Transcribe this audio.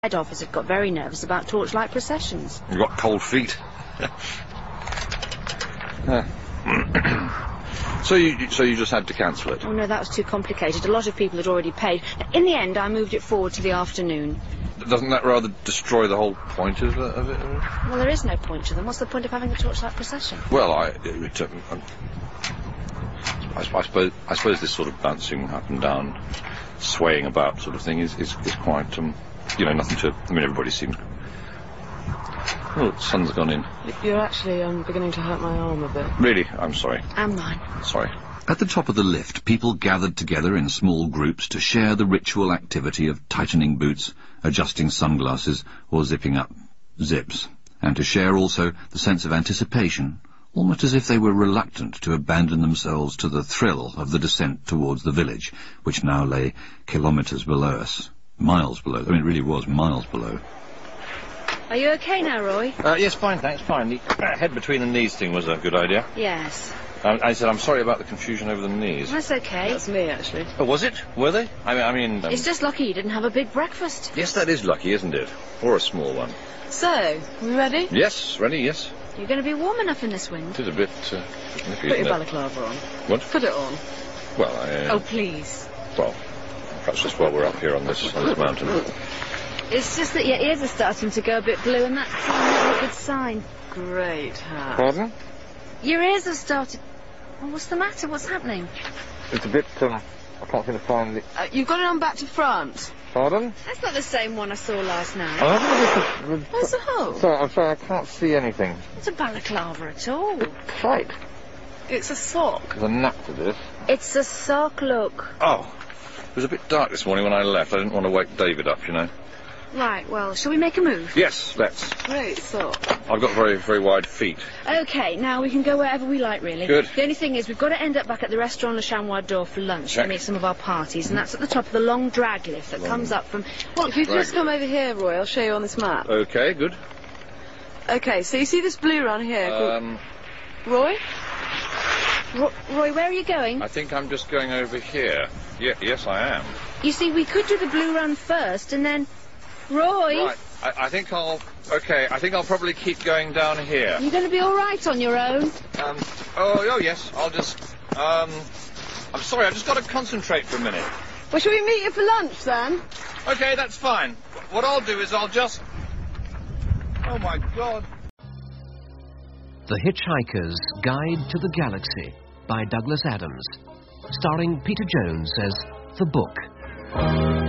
Head office have got very nervous about torchlight processions. You've got cold feet. So you just had to cancel it? Oh no, that was too complicated. A lot of people had already paid. In the end, I moved it forward to the afternoon. Doesn't that rather destroy the whole point of it? Well, there is no point to them. What's the point of having a torchlight procession? Well, I suppose this sort of bouncing up and down, swaying about sort of thing is quite, nothing to... I mean, everybody seems... Oh, the sun's gone in. You're actually beginning to hurt my arm a bit. Really? I'm sorry. And mine. Sorry. At the top of the lift, people gathered together in small groups to share the ritual activity of tightening boots, adjusting sunglasses, or zipping up zips, and to share also the sense of anticipation, almost as if they were reluctant to abandon themselves to the thrill of the descent towards the village, which now lay kilometres below us. Miles below. I mean, it really was miles below. Are you okay now, Roy? Yes, fine, thanks, fine. The head between the knees thing was a good idea. Yes. I said I'm sorry about the confusion over the knees. That's okay. That's me, actually. Oh, was it? Were they? I mean... It's just lucky you didn't have a big breakfast. Yes, that is lucky, isn't it? Or a small one. So, we ready? Yes, ready, yes. You're going to be warm enough in this wind. It is a bit... nippy, Put your balaclava on. What? Put it on. Well, Oh, please. Well, perhaps just while we're up here on this mountain. It's just that your ears are starting to go a bit blue, and that's not a good sign. Great hat. Pardon? Your ears have started... Well, what's the matter? What's happening? It's a bit, I can't seem to find the... You've got it on back to front. Pardon? That's not the same one I saw last night. Where's the hole? Sorry, I'm sorry, I can't see anything. It's a balaclava at all. Tight. It's a sock. There's a nap to this. It's a sock, look. Oh, it was a bit dark this morning when I left. I didn't want to wake David up, you know. Right, well, shall we make a move? Yes, let's. Great sock. I've got very, very wide feet. OK, now we can go wherever we like, really. Good. The only thing is we've got to end up back at the restaurant Le Chamois d'Or for lunch Check. to meet some of our parties, and that's at the top of the long drag lift that comes up from... Well, if you just come over here, Roy, I'll show you on this map. OK, good. OK, so you see this blue run here? Roy? Roy, where are you going? I think I'm just going over here. Yes, I am. You see, we could do the blue run first, and then... Roy! Right, I think I'll... OK, I think I'll probably keep going down here. You're going to be all right on your own? Oh, yes, I'll just... I'm sorry, I've just got to concentrate for a minute. Well, shall we meet you for lunch, then? OK, that's fine. What I'll do is I'll just... Oh, my God. The Hitchhiker's Guide to the Galaxy by Douglas Adams, starring Peter Jones as The Book.